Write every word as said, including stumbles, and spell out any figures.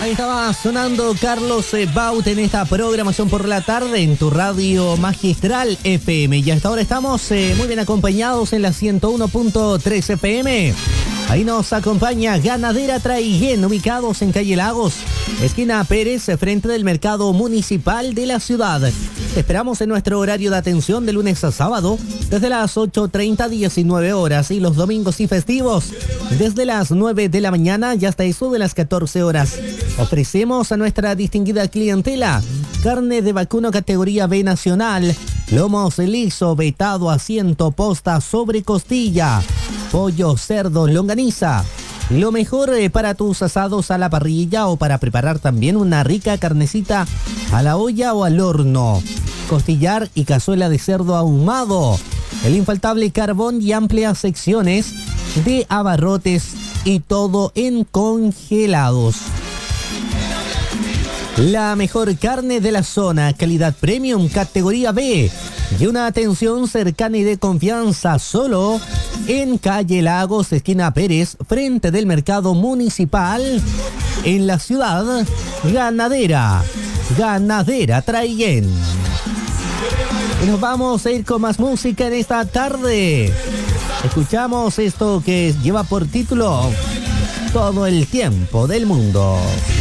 Ahí estaba sonando Carlos Baut en esta programación por la tarde en tu radio magistral F M. Y hasta ahora estamos eh, muy bien acompañados en la ciento uno punto tres F M. Ahí nos acompaña Ganadera Traiguén, ubicados en calle Lagos, esquina Pérez, frente del mercado municipal de la ciudad. Te esperamos en nuestro horario de atención de lunes a sábado, desde las ocho treinta a diecinueve horas, y los domingos y festivos, desde las nueve de la mañana y hasta eso de las catorce horas. Ofrecemos a nuestra distinguida clientela carne de vacuno categoría B nacional, lomos liso, vetado, asiento, posta, sobre costilla, pollo, cerdo, longaniza. Lo mejor eh, para tus asados a la parrilla o para preparar también una rica carnecita a la olla o al horno. Costillar y cazuela de cerdo ahumado. El infaltable carbón y amplias secciones de abarrotes y todo en congelados. La mejor carne de la zona, calidad premium, categoría B. Y una atención cercana y de confianza solo en calle Lagos, esquina Pérez, frente del mercado municipal, en la ciudad. Ganadera, Ganadera Traiguén. Y nos vamos a ir con más música en esta tarde. Escuchamos esto que lleva por título Todo el tiempo del mundo.